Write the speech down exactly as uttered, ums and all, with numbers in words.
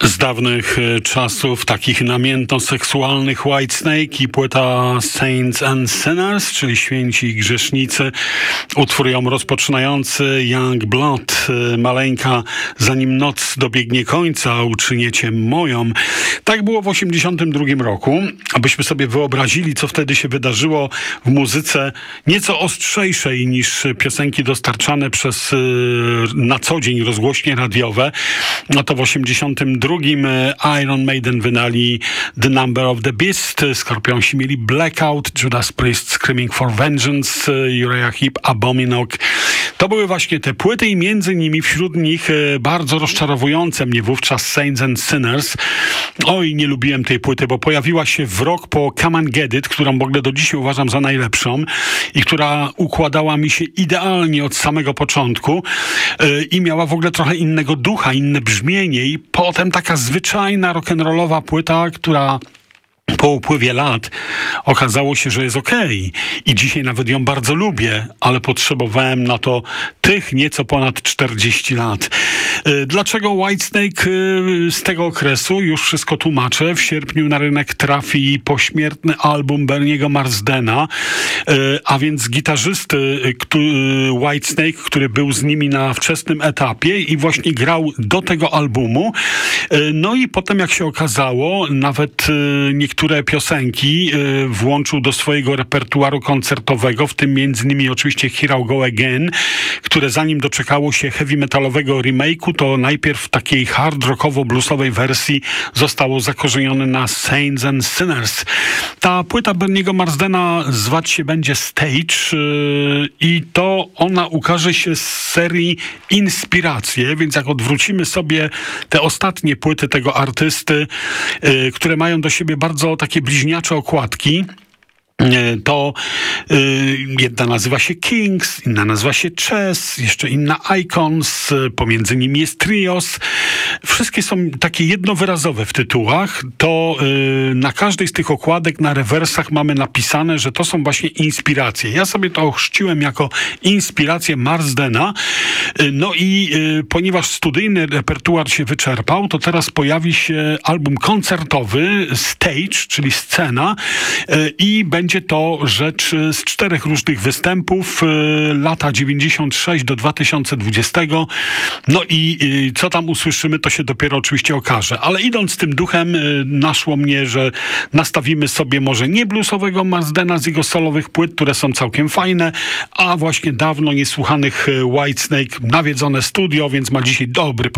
Z dawnych czasów, takich namiętno-seksualnych, Whitesnake i płyta Saints and Sinners, czyli Święci i Grzesznicy. Utwór ją rozpoczynający Young Blood, maleńka, zanim noc dobiegnie końca, uczyniecie moją. Tak było w osiemdziesiątym drugim roku. Abyśmy sobie wyobrazili, co wtedy się wydarzyło w muzyce nieco ostrzejszej niż piosenki dostarczane przez na co dzień rozgłośnie radiowe, no to w osiemdziesiątym drugim Iron Maiden wydali The Number of the Beast, Skorpionsi mieli Blackout, Judas Priest Screaming for Vengeance, Uriah Heep, Abominok. To były właśnie te płyty i między nimi wśród nich bardzo rozczarowujące mnie wówczas Saints and Sinners. Oj, nie lubiłem tej płyty, bo pojawiła się w rok po Come and Get It, którą w ogóle do dzisiaj uważam za najlepszą i która układała mi się idealnie od samego początku yy, i miała w ogóle trochę innego ducha, inne brzmienie i potem taka zwyczajna rock'n'rollowa płyta, która po upływie lat okazało się, że jest okej. I dzisiaj nawet ją bardzo lubię, ale potrzebowałem na to tych nieco ponad czterdzieści lat. Dlaczego Whitesnake z tego okresu? Już wszystko tłumaczę. W sierpniu na rynek trafi pośmiertny album Berniego Marsdena, a więc gitarzysty Whitesnake, który był z nimi na wczesnym etapie i właśnie grał do tego albumu. No i potem, jak się okazało, nawet niektóre Niektóre piosenki y, włączył do swojego repertuaru koncertowego, w tym między innymi oczywiście Here I Go Again, które zanim doczekało się heavy metalowego remake'u, to najpierw w takiej hard rockowo-bluesowej wersji zostało zakorzenione na Saints and Sinners. Ta płyta Berniego Marsdena zwać się będzie Stage y, i to ona ukaże się z serii Inspiracje, więc jak odwrócimy sobie te ostatnie płyty tego artysty, y, które mają do siebie bardzo takie bliźniacze okładki, to y, jedna nazywa się Kings, inna nazywa się Chess, jeszcze inna Icons, pomiędzy nimi jest Trios. Wszystkie są takie jednowyrazowe w tytułach. To y, na każdej z tych okładek, na rewersach mamy napisane, że to są właśnie inspiracje. Ja sobie to ochrzciłem jako inspirację Marsdena. Y, no i y, ponieważ studyjny repertuar się wyczerpał, to teraz pojawi się album koncertowy Stage, czyli scena, y, i będzie Będzie to rzecz z czterech różnych występów, lata dziewięćdziesiąt sześć do dwa tysiące dwudziestego. No i co tam usłyszymy, to się dopiero oczywiście okaże. Ale idąc tym duchem, naszło mnie, że nastawimy sobie może nie bluesowego Marsdena z jego solowych płyt, które są całkiem fajne, a właśnie dawno niesłuchanych Whitesnake, nawiedzone studio, więc ma dzisiaj dobry